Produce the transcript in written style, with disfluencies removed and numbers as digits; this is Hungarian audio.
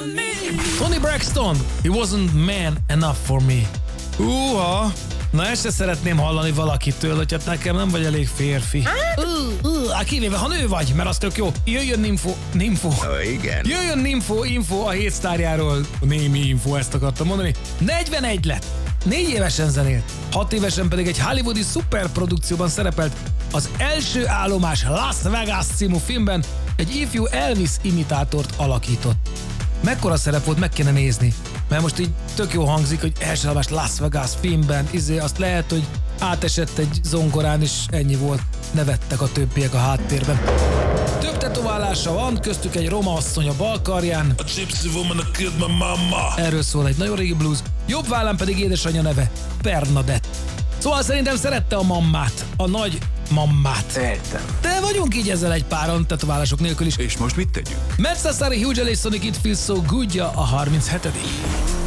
Toni Braxton, he wasn't man enough for me. Na ezt se szeretném hallani valakitől, hogy hát nekem nem vagy elég férfi. Kivéve, ha nő vagy, mert az tök jó. Jöjjön Nympho. Igen. Jöjjön Nympho a hét sztárjáról. Némi info, ezt akartam mondani. 41 lett. 4 évesen zenélt. 6 évesen pedig egy hollywoodi szuperprodukcióban szerepelt. Az Első állomás Las Vegas című filmben egy ifjú Elvis imitátort alakított. Mekkora szerep volt, meg kéne nézni. Mert most így tök jó hangzik, hogy Első állomás Las Vegas filmben, azt lehet, hogy átesett egy zongorán, és ennyi volt. Nevettek a többiek a háttérben. Több tetoválása van, köztük egy roma asszony a bal karján. Erről szól egy nagyon régi blues. Jobb vállán pedig édesanyja neve, Bernadette. Szóval szerintem szerette a mammát, a nagy mammát. Értem. De vagyunk így ezzel egy páran, tetoválások nélkül is. És most mit tegyünk? Matt Sassari, Hugh J. Sonic, It Feels So Good-ja a 37.